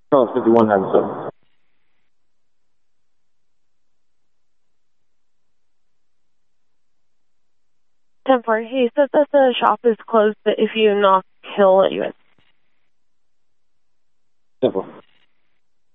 Charles 51 has a 10-4. He said that the shop is closed, but if you knock, he'll let you in. 10-4.